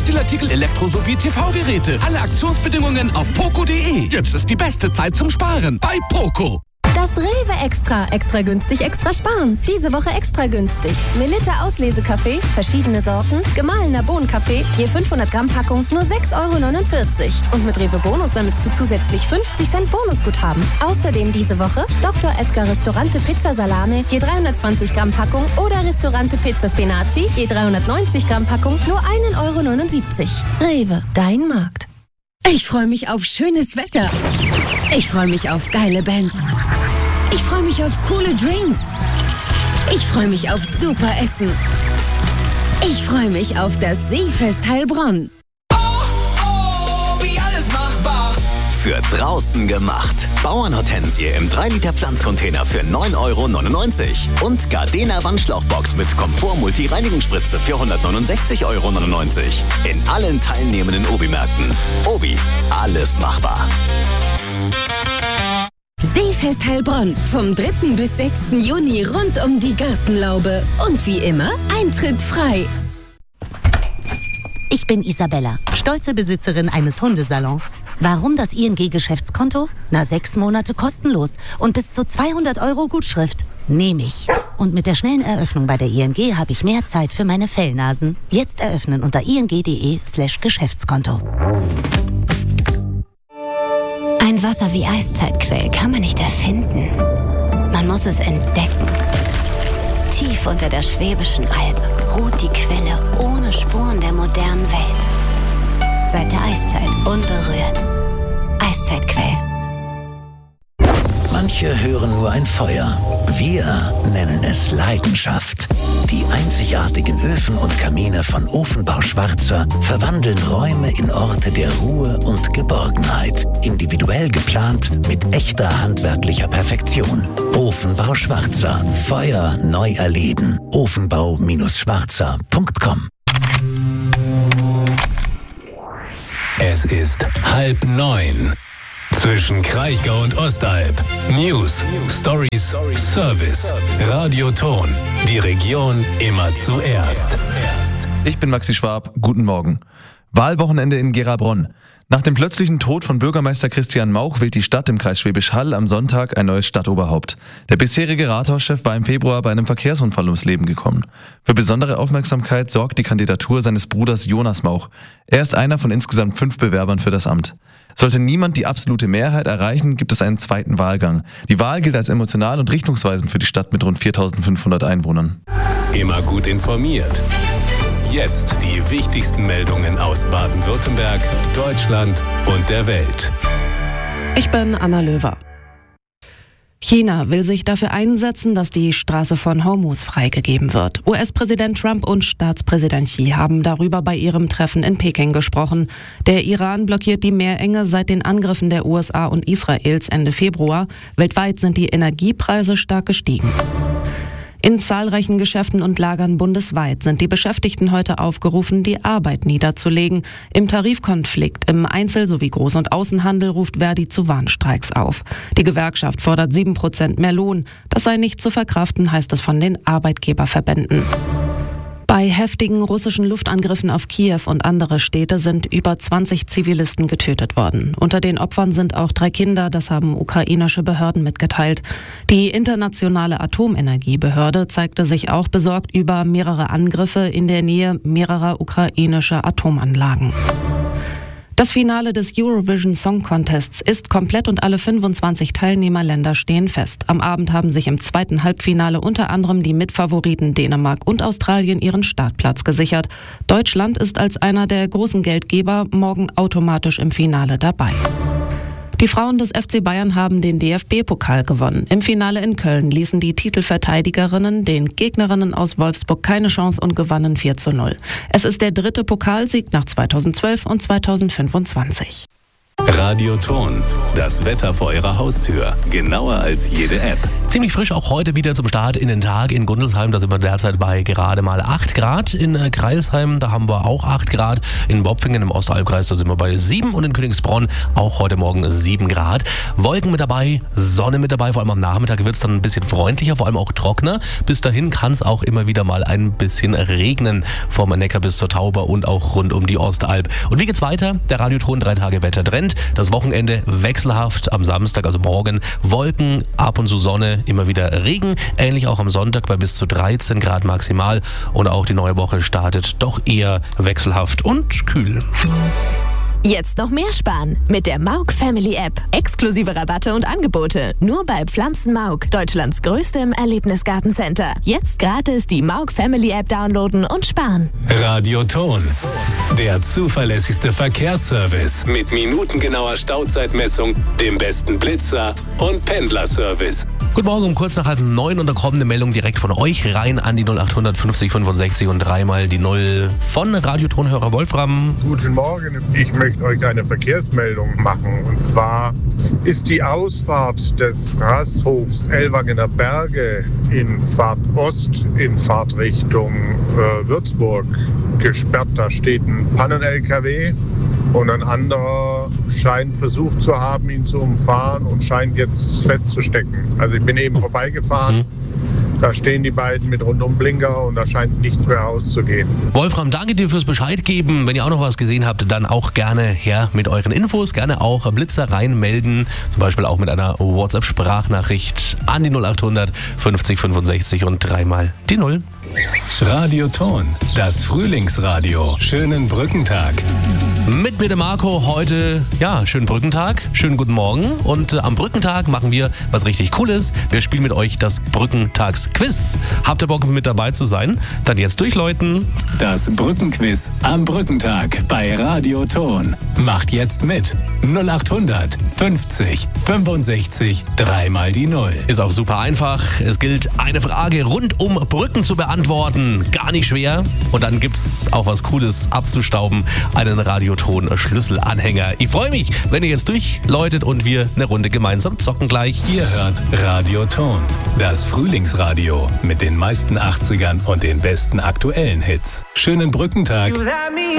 Textilartikel, Elektro- sowie TV-Geräte. Alle Aktionsbedingungen auf poco.de. Jetzt ist die beste Zeit zum Sparen bei Poco. Das Rewe Extra. Extra günstig, extra sparen. Diese Woche extra günstig. Melitta Auslesekaffee, verschiedene Sorten, gemahlener Bohnenkaffee, je 500 Gramm Packung, nur 6,49 €. Und mit Rewe Bonus sammelst du zusätzlich 50 Cent Bonusguthaben. Außerdem diese Woche Dr. Edgar Ristorante Pizza Salame, je 320 Gramm Packung oder Ristorante Pizza Spinaci, je 390 Gramm Packung, nur 1,79 €. Rewe, dein Markt. Ich freue mich auf schönes Wetter. Ich freue mich auf geile Bands. Ich freue mich auf coole Drinks. Ich freue mich auf super Essen. Ich freue mich auf das Seefest Heilbronn. Wie alles machbar. Für draußen gemacht. Bauernhortensie im 3-Liter Pflanzcontainer für 9,99 € und Gardena Wandschlauchbox mit Komfort-Multi-Reinigungsspritze für 169,99 € in allen teilnehmenden Obi-Märkten. Obi, alles machbar. Seefest Heilbronn vom 3. bis 6. Juni rund um die Gartenlaube. Und wie immer, Eintritt frei. Ich bin Isabella, stolze Besitzerin eines Hundesalons. Warum das ING-Geschäftskonto? 6 Monate kostenlos und bis zu 200 € Gutschrift. Nehme ich. Und mit der schnellen Eröffnung bei der ING habe ich mehr Zeit für meine Fellnasen. Jetzt eröffnen unter ing.de/Geschäftskonto. Ein Wasser wie Eiszeitquell kann man nicht erfinden. Man muss es entdecken. Tief unter der Schwäbischen Alb ruht die Quelle ohne Spuren der modernen Welt. Seit der Eiszeit unberührt. Eiszeitquell. Manche hören nur ein Feuer. Wir nennen es Leidenschaft. Die einzigartigen Öfen und Kamine von Ofenbau Schwarzer verwandeln Räume in Orte der Ruhe und Geborgenheit. Individuell geplant mit echter handwerklicher Perfektion. Ofenbau Schwarzer. Feuer neu erleben. ofenbau-schwarzer.com. Es ist 8:30. Zwischen Kraichgau und Ostalb. News, Stories, Service, Radioton. Die Region immer zuerst. Ich bin Maxi Schwab. Guten Morgen. Wahlwochenende in Gera-Bronn. Nach dem plötzlichen Tod von Bürgermeister Christian Mauch wählt die Stadt im Kreis Schwäbisch Hall am Sonntag ein neues Stadtoberhaupt. Der bisherige Rathauschef war im Februar bei einem Verkehrsunfall ums Leben gekommen. Für besondere Aufmerksamkeit sorgt die Kandidatur seines Bruders Jonas Mauch. Er ist einer von insgesamt 5 Bewerbern für das Amt. Sollte niemand die absolute Mehrheit erreichen, gibt es einen zweiten Wahlgang. Die Wahl gilt als emotional und richtungsweisend für die Stadt mit rund 4.500 Einwohnern. Immer gut informiert. Jetzt die wichtigsten Meldungen aus Baden-Württemberg, Deutschland und der Welt. Ich bin Anna Löwer. China will sich dafür einsetzen, dass die Straße von Hormuz freigegeben wird. US-Präsident Trump und Staatspräsident Xi haben darüber bei ihrem Treffen in Peking gesprochen. Der Iran blockiert die Meerenge seit den Angriffen der USA und Israels Ende Februar. Weltweit sind die Energiepreise stark gestiegen. In zahlreichen Geschäften und Lagern bundesweit sind die Beschäftigten heute aufgerufen, die Arbeit niederzulegen. Im Tarifkonflikt im Einzel- sowie Groß- und Außenhandel ruft Verdi zu Warnstreiks auf. Die Gewerkschaft fordert 7% mehr Lohn. Das sei nicht zu verkraften, heißt es von den Arbeitgeberverbänden. Bei heftigen russischen Luftangriffen auf Kiew und andere Städte sind über 20 Zivilisten getötet worden. Unter den Opfern sind auch 3 Kinder, das haben ukrainische Behörden mitgeteilt. Die internationale Atomenergiebehörde zeigte sich auch besorgt über mehrere Angriffe in der Nähe mehrerer ukrainischer Atomanlagen. Das Finale des Eurovision Song Contests ist komplett und alle 25 Teilnehmerländer stehen fest. Am Abend haben sich im zweiten Halbfinale unter anderem die Mitfavoriten Dänemark und Australien ihren Startplatz gesichert. Deutschland ist als einer der großen Geldgeber morgen automatisch im Finale dabei. Die Frauen des FC Bayern haben den DFB-Pokal gewonnen. Im Finale in Köln ließen die Titelverteidigerinnen den Gegnerinnen aus Wolfsburg keine Chance und gewannen 4:0. Es ist der 3. Pokalsieg nach 2012 und 2025. Radioton. Das Wetter vor Ihrer Haustür. Genauer als jede App. Ziemlich frisch auch heute wieder zum Start in den Tag in Gundelsheim. Da sind wir derzeit bei gerade mal 8 Grad. In Kreilsheim, da haben wir auch 8 Grad. In Bopfingen im Ostalbkreis, da sind wir bei 7. Und in Königsbronn auch heute Morgen 7 Grad. Wolken mit dabei, Sonne mit dabei. Vor allem am Nachmittag wird es dann ein bisschen freundlicher, vor allem auch trockener. Bis dahin kann es auch immer wieder mal ein bisschen regnen. Vom Neckar bis zur Tauber und auch rund um die Ostalb. Und wie geht's weiter? Der Radioton 3 Tage Wettertrend. Das Wochenende wechselhaft am Samstag, also morgen. Wolken, ab und zu Sonne, immer wieder Regen. Ähnlich auch am Sonntag bei bis zu 13 Grad maximal. Und auch die neue Woche startet doch eher wechselhaft und kühl. Jetzt noch mehr sparen mit der Mauk Family App. Exklusive Rabatte und Angebote. Nur bei Pflanzen Mauk, Deutschlands größtem Erlebnisgartencenter. Jetzt gratis die Mauk Family App downloaden und sparen. Radioton. Der zuverlässigste Verkehrsservice mit minutengenauer Stauzeitmessung, dem besten Blitzer und Pendlerservice. Guten Morgen, um kurz nach 8:30 und da kommt eine Meldung direkt von euch rein an die 0800 50 65 und dreimal die 0 von Radiotonhörer Wolfram. Guten Morgen, ich möchte euch eine Verkehrsmeldung machen. Und zwar ist die Ausfahrt des Rasthofs Ellwangener Berge in Fahrt Ost in Fahrtrichtung Würzburg gesperrt. Da steht ein Pannen-LKW und ein anderer scheint versucht zu haben, ihn zu umfahren und scheint jetzt festzustecken. Also ich bin eben vorbeigefahren. Da stehen die beiden mit Rundumblinker und da scheint nichts mehr auszugehen. Wolfram, danke dir fürs Bescheid geben. Wenn ihr auch noch was gesehen habt, dann auch gerne her mit euren Infos. Gerne auch Blitzer reinmelden. Zum Beispiel auch mit einer WhatsApp-Sprachnachricht an die 0800 50 65 und dreimal die 0. Radioton, das Frühlingsradio. Schönen Brückentag. Mit mir, der Marco, heute, ja, schönen Brückentag, schönen guten Morgen. Und am Brückentag machen wir was richtig Cooles. Wir spielen mit euch das Brückentagsquiz. Habt ihr Bock, mit dabei zu sein? Dann jetzt durchläuten. Das Brückenquiz am Brückentag bei Radioton. Macht jetzt mit. 0800 50 65 dreimal die 0. Ist auch super einfach. Es gilt, eine Frage rund um Brücken zu beantworten. Gar nicht schwer. Und dann gibt's auch was Cooles abzustauben. Einen Radioton-Schlüsselanhänger. Ich freue mich, wenn ihr jetzt durchläutet und wir eine Runde gemeinsam zocken gleich. Ihr hört Radioton, das Frühlingsradio mit den meisten 80ern und den besten aktuellen Hits. Schönen Brückentag.